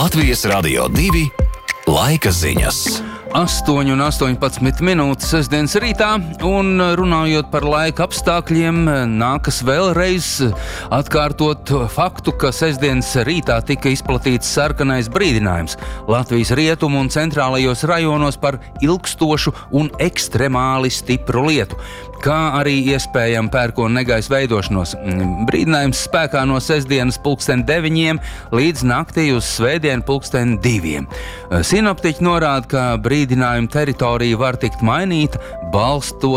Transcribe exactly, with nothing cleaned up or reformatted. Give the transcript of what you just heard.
Latvijas Radio divi laika ziņas. astoņi un astoņpadsmit minūtes sestdienas rītā, un runājot par laika apstākļiem, nākas vēlreiz atkārtot faktu, ka sestdienas rītā tika izplatīts sarkanais brīdinājums Latvijas rietumu un centrālajos rajonos par ilgstošu un ekstremāli stipru lietu, kā arī iespējama pērkona negaisa veidošanos. Brīdinājums spēkā no sestdienas pulksten deviņiem līdz naktī uz svētdienu pulksten diviem. Sinoptiķi norāda, ka brīdinājuma teritorija var tikt mainīta, balstot